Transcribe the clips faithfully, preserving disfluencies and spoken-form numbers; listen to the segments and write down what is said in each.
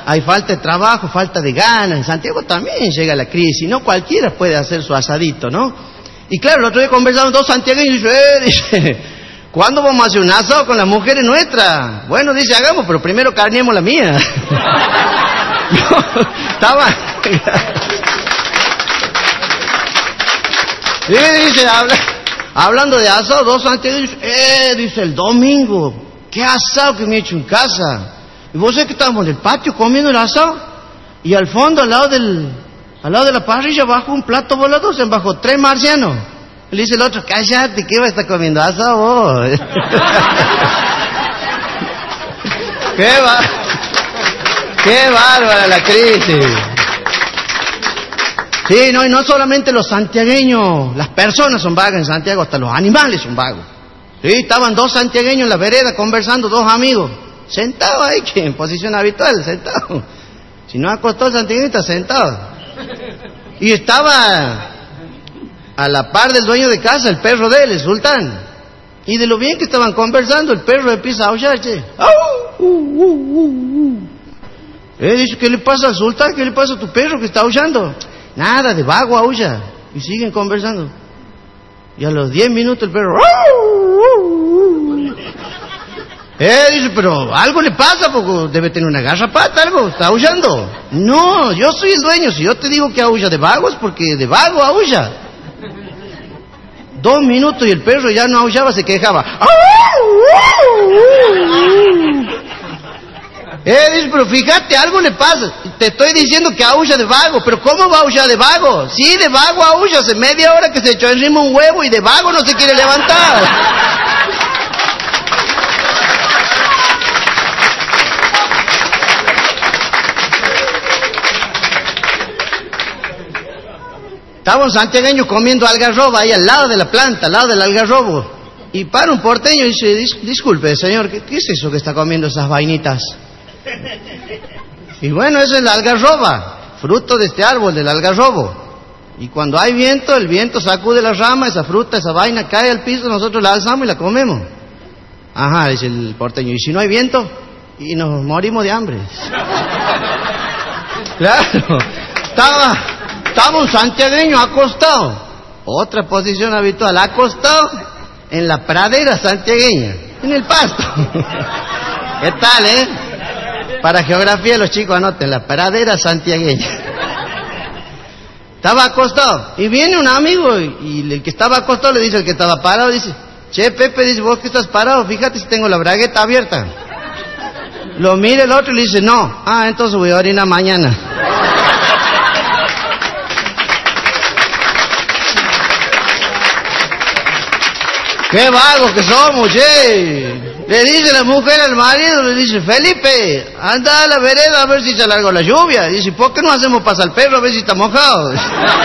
hay falta de trabajo, falta de ganas. En Santiago también llega la crisis, no cualquiera puede hacer su asadito, ¿no? Y claro, el otro día conversaron dos santiagueños y dice, eh, dice, ¿cuándo vamos a hacer un asado con las mujeres nuestras? Bueno, dice, hagamos, pero primero carneemos la mía. No, estaba... Sí, dice, habla... hablando de asado, dos santiagueños, eh, dice, el domingo, qué asado que me he hecho en casa. Y vos sabés que estábamos en el patio comiendo el asado, y al fondo, al lado del, al lado de la parrilla, bajo un plato volador, se bajó tres marcianos. Y le dice el otro, cállate, ¿qué va a estar comiendo asado vos? ¡Qué va, qué bárbara la crisis! Sí, no, y no solamente los santiagueños, las personas son vagas en Santiago, hasta los animales son vagos. Sí, estaban dos santiagueños en la vereda conversando, dos amigos, sentados ahí, que en posición habitual, sentados. Si no acostó el santiagueño, está sentado. Y estaba a la par del dueño de casa, el perro de él, el sultán. Y de lo bien que estaban conversando, el perro empieza a aullar, che. ¡Au! Uh, uh, uh, uh. Eh, dice, ¿qué le pasa al sultán? ¿Qué le pasa a tu perro que está aullando? Nada, de vago aulla. Y siguen conversando. Y a los diez minutos el perro... Eh, dice, pero algo le pasa, porque debe tener una garrapata, algo, está aullando. No, yo soy el dueño, si yo te digo que aulla de vago es porque de vago aulla. Dos minutos y el perro ya no aullaba, se quejaba. Eh, dice, pero fíjate, algo le pasa. Te estoy diciendo que aulla de vago, pero ¿cómo va a aullar de vago? Sí, de vago aulla, hace media hora que se echó encima un huevo y de vago no se quiere levantar. Estaba un santiagueño comiendo algarroba ahí al lado de la planta, al lado del algarrobo. Y para un porteño y dice, Dis, disculpe señor, ¿qué, ¿qué es eso que está comiendo esas vainitas? Y bueno, eso es la algarroba, fruto de este árbol, del algarrobo. Y cuando hay viento, el viento sacude la rama, esa fruta, esa vaina cae al piso, nosotros la alzamos y la comemos. Ajá, dice el porteño, ¿y si no hay viento? Y nos morimos de hambre. Claro, estaba, estaba un santiagueño acostado, otra posición habitual, acostado en la pradera santiagueña, en el pasto. ¿Qué tal, eh? Para geografía los chicos anoten, la pradera santiagueña. Estaba acostado y viene un amigo y, y el que estaba acostado le dice al que estaba parado, dice, che Pepe, dice, vos que estás parado, fíjate si tengo la bragueta abierta. Lo mira el otro y le dice, no, ah, entonces voy a orinar mañana. ¡Qué vagos que somos, che! Le dice la mujer al marido, le dice, Felipe, anda a la vereda a ver si se alargó la lluvia. Dice, ¿por qué no hacemos pasar al perro a ver si está mojado?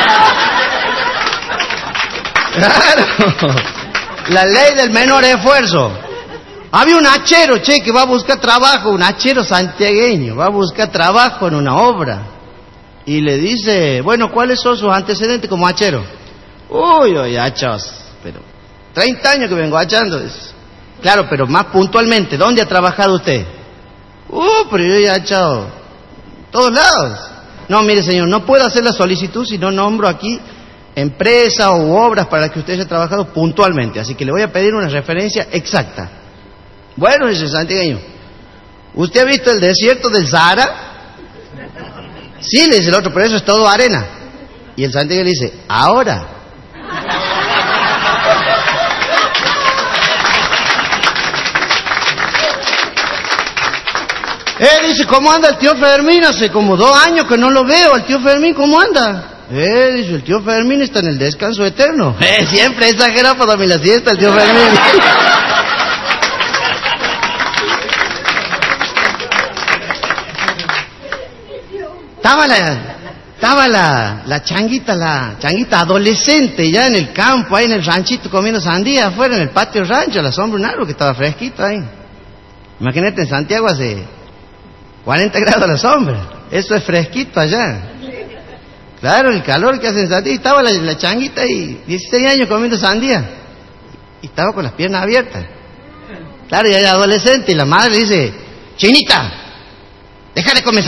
Claro, la ley del menor esfuerzo. Había un hachero, che, que va a buscar trabajo, un hachero santiagueño, va a buscar trabajo en una obra. Y le dice, bueno, ¿cuáles son sus antecedentes como hachero? Uy, uy, hachos, pero treinta años que vengo hachando. Claro, pero más puntualmente, ¿dónde ha trabajado usted? Uh, pero yo ya he hachado todos lados. No, mire señor, no puedo hacer la solicitud si no nombro aquí empresas u obras para las que usted haya trabajado puntualmente. Así que le voy a pedir una referencia exacta. Bueno, dice el santiagueño, ¿usted ha visto el desierto del Sahara? Sí, le dice el otro, pero eso es todo arena. Y el santiagueño le dice, ahora. Eh, dice, ¿cómo anda el tío Fermín? Hace como dos años que no lo veo. ¿El tío Fermín cómo anda? Eh, dice, el tío Fermín está en el descanso eterno. Eh, siempre exagerado para dormir la siesta el tío Fermín. Estaba la, estaba la, la changuita, la changuita adolescente ya en el campo, ahí en el ranchito comiendo sandía afuera en el patio rancho, a la sombra de un árbol que estaba fresquito ahí. Imagínate, en Santiago hace cuarenta grados a la sombra. Eso es fresquito allá. Claro, el calor que hace en Santiago. Estaba la, la changuita ahí, dieciséis años comiendo sandía. Y estaba con las piernas abiertas. Claro, y ella adolescente. Y la madre le dice, Chinita, deja de comer